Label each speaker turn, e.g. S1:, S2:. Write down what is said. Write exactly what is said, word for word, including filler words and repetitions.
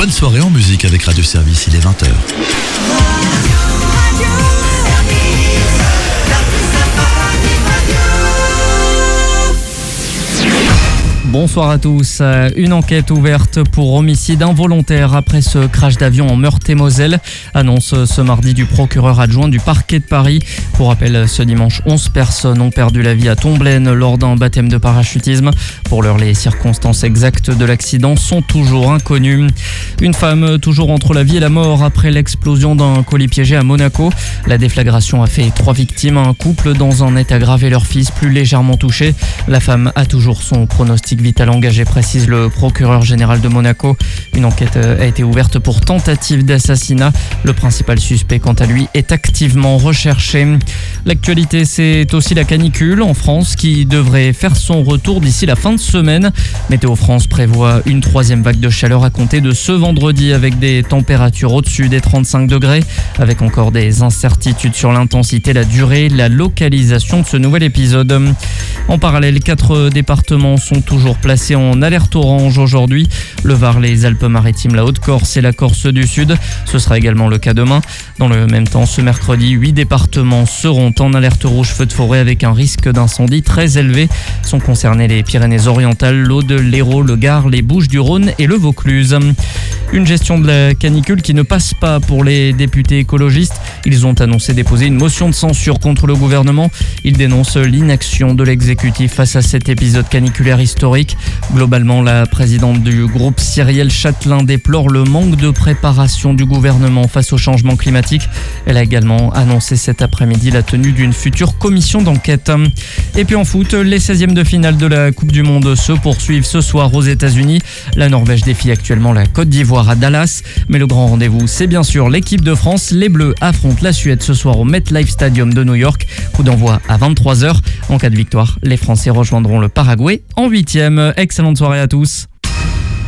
S1: Bonne soirée en musique avec Radio Service, il est vingt heures.
S2: Bonsoir à tous. Une enquête ouverte pour homicide involontaire après ce crash d'avion en Meurthe-et-Moselle, annonce ce mardi du procureur adjoint du parquet de Paris. Pour rappel, ce dimanche, onze personnes ont perdu la vie à Tomblaine lors d'un baptême de parachutisme. Pour l'heure, les circonstances exactes de l'accident sont toujours inconnues. Une femme toujours entre la vie et la mort après l'explosion d'un colis piégé à Monaco. La déflagration a fait trois victimes, un couple dans un état grave et leur fils plus légèrement touché. La femme a toujours son pronostic vital engagé, précise le procureur général de Monaco. Une enquête a été ouverte pour tentative d'assassinat. Le principal suspect, quant à lui, est activement recherché. L'actualité, c'est aussi la canicule en France qui devrait faire son retour d'ici la fin de semaine. Météo France prévoit une troisième vague de chaleur à compter de ce vendredi avec des températures au-dessus des trente-cinq degrés, avec encore des incertitudes sur l'intensité, la durée, la localisation de ce nouvel épisode. En parallèle, quatre départements sont toujours placés en alerte orange aujourd'hui. Le Var, les Alpes-Maritimes, la Haute-Corse et la Corse du Sud. Ce sera également le cas demain. Dans le même temps, ce mercredi, huit départements seront en alerte rouge feu de forêt avec un risque d'incendie très élevé. Sont concernés les Pyrénées-Orientales, l'Aude, l'Hérault, le Gard, les Bouches-du-Rhône et le Vaucluse. Une gestion de la canicule qui ne passe pas pour les députés écologistes. Ils ont annoncé déposer une motion de censure contre le gouvernement. Ils dénoncent l'inaction de l'exécutif face à cet épisode caniculaire historique. Globalement, la présidente du groupe Cyrielle Châtelain déplore le manque de préparation du gouvernement face au changement climatique. Elle a également annoncé cet après-midi la tenue d'une future commission d'enquête. Et puis en foot, les seizièmes de finale de la Coupe du Monde se poursuivent ce soir aux États-Unis. La Norvège défie actuellement la Côte d'Ivoire à Dallas. Mais le grand rendez-vous, c'est bien sûr l'équipe de France. Les Bleus affrontent la Suède ce soir au MetLife Stadium de New York. Coup d'envoi à vingt-trois heures. En cas de victoire, les Français rejoindront le Paraguay en huitième. Excellente soirée à tous.